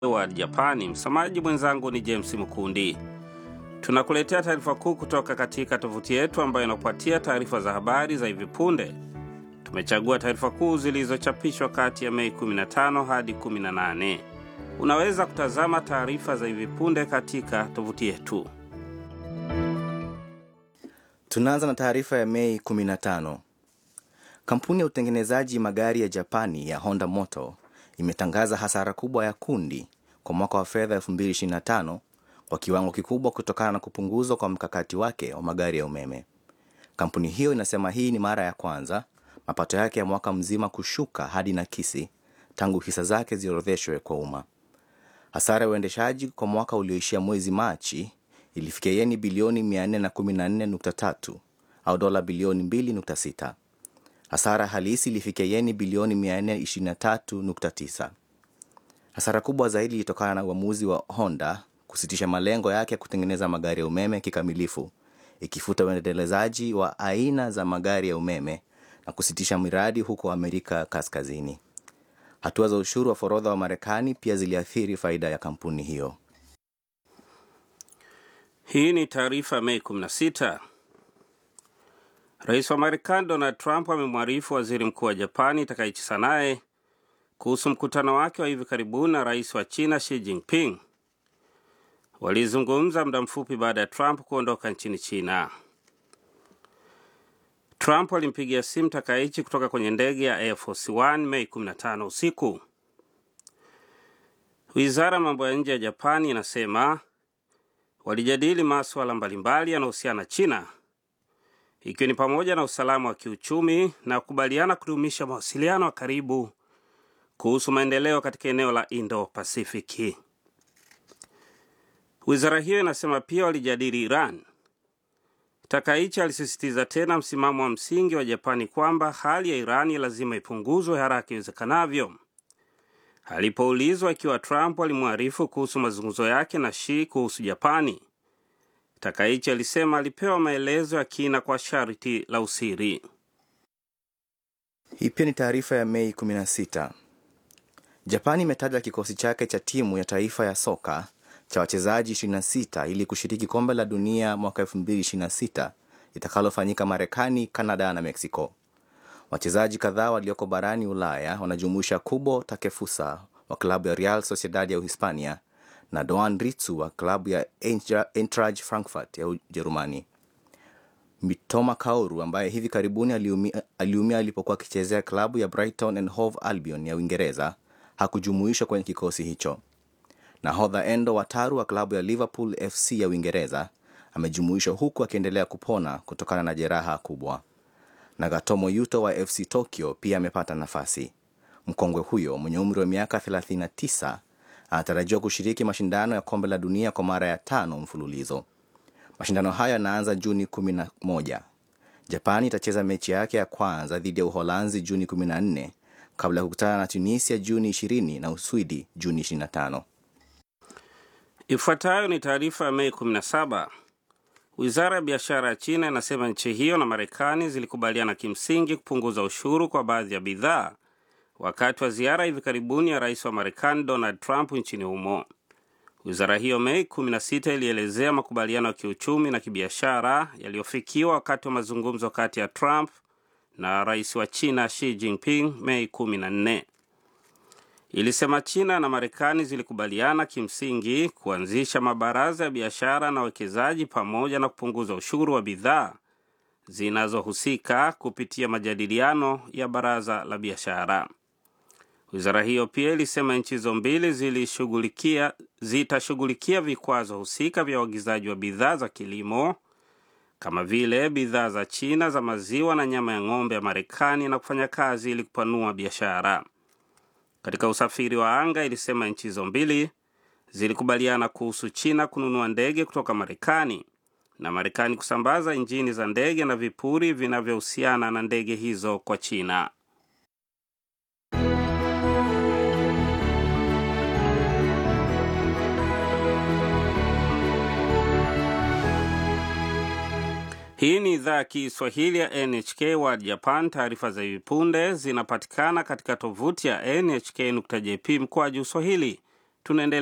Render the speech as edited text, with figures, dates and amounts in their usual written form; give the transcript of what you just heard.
wa Japani. Msamaji mwenzangu ni James Mukundi. Tunakuletea taarifa kuu kutoka katika tovuti yetu ambayo inakupatia taarifa za habari za hivi punde. Tumechagua taarifa kuu zilizochapishwa kati ya Mei 15 hadi 18. Unaweza kutazama taarifa za hivi punde katika tovuti yetu. Tunaanza na taarifa ya Mei 15. Kampuni ya utengenezaji magari ya Japani ya Honda Motor imetangaza hasara kubwa ya kundi kwa mwaka wa fedha 2025 kwa kiwango kikubwa kutokana na kupunguzwa kwa mkakati wake wa magari ya umeme. Kampuni hiyo inasema hii ni mara ya kwanza mapato yake ya mwaka mzima kushuka hadi nakisi tangu hisa zake ziorodheshwe kwa umma. Hasara ya uendeshaji kwa mwaka ulioishia mwezi Machi ilifikia yeni bilioni 414.3 au dola bilioni 2.6. Hasara halisi ilifikia yeni bilioni 423.9. Hasara kubwa zaidi ilitokana na uamuzi wa Honda kusitisha malengo yake ya kutengeneza magari ya umeme kikamilifu, ikifuta uendelezaji wa aina za magari ya umeme na kusitisha miradi huko Amerika Kaskazini. Hatua za ushuru wa forodha wa Marekani pia ziliathiri faida ya kampuni hiyo. Hii ni taarifa Mei 16. Rais wa Marekani Donald Trump amemwarifu waziri mkuu wa Japani Takaichi Sanae kuhusu mkutano wake wa hivi karibuni na rais wa China Xi Jinping. Walizungumza muda mfupi baada ya Trump kuondoka nchini China. Trump alimpigia simu Takaichi kutoka kwenye ndege ya Air Force One Mei 15 usiku. Wizara ya mambo ya nje ya Japani inasema walijadili masuala mbalimbali yanayohusiana na China, ikiwa ni pamoja na usalama wa kiuchumi na kukubaliana kudumisha mawasiliano ya karibu kuhusu maendeleo katika eneo la Indo-Pasifiki. Wizara hiyo inasema pia walijadili Iran. Takaichi alisisitiza tena msimamo wa msingi wa Japani kwamba hali ya Iran lazima ipunguzwe haraka iwezekanavyo. Alipoulizwa ikiwa Trump alimwarifu kuhusu mazungumzo yake na Xi kuhusu Japani, Takaichi alisema alipewa maelezo ya kina kwa sharti la usiri. Hii pia ni taarifa ya Mei 16. Japani imetaja kikosi chake cha timu ya taifa ya soka cha wachezaji 26 ili kushiriki kombe la dunia mwaka 2026 itakalofanyika Marekani, Kanada na Mexico. Wachezaji kadhaa walioko barani Ulaya wanajumuisha Kubo Takefusa wa klabu ya Real Sociedad ya Uhispania na Doan Ritsu wa klabu ya Eintracht Frankfurt ya Ujerumani. Mitoma Kaoru ambaye hivi karibuni aliumia alipokuwa akichezea klabu ya Brighton and Hove Albion ya Uingereza hakujumuishwa kwenye kikosi hicho. Nahodha Endo Wataru wa klabu ya Liverpool FC ya Uingereza amejumuishwa huku akiendelea kupona kutokana na jeraha kubwa. Nagatomo Yuto wa FC Tokyo pia amepata nafasi. Mkongwe huyo mwenye umri wa miaka 39 anatarajiwa kushiriki mashindano ya kombe la dunia kwa mara ya 5 mfululizo. Mashindano haya yanaanza Juni 11. Japani itacheza mechi yake ya kwanza dhidi ya Uholanzi Juni 14 kabla ya kukutana na Tunisia Juni 20 na Uswidi Juni 25. Ifuatayo ni taarifa ya Mei 17. Wizara ya biashara ya China inasema nchi hiyo na Marekani zilikubaliana kimsingi kupunguza ushuru kwa baadhi ya bidhaa wakati wa ziara hivi karibuni ya rais wa Marekani Donald Trump nchini humo. Wizara hiyo Mei 16 ilielezea makubaliano ya kiuchumi na kibiashara yaliyofikiwa wakati wa mazungumzo kati ya Trump na rais wa China Xi Jinping Mei 14. Ilisema China na Marekani zilikubaliana kimsingi kuanzisha mabaraza ya biashara na wekezaji pamoja na kupunguza ushuru wa bidhaa zinazohusika kupitia majadiliano ya baraza la biashara. Wizara hiyo pia ilisema nchi hizo mbili zitashughulikia vikwazo husika vya uagizaji wa bidhaa za kilimo kama vile bidhaa za China za maziwa na nyama ya ng'ombe ya Marekani na kufanya kazi ili kupanua biashara. Katika usafiri wa anga ilisema nchi hizo mbili zilikubaliana kuhusu China kununua ndege kutoka Marekani na Marekani kusambaza injini za ndege na vipuri vinavyohusiana na ndege hizo kwa China. Hii ni idhaa ya Kiswahili ya NHK World Japan. Taarifa za hivi punde zinapatikana katika tovuti ya nhk.jp/swahili. tunaendelea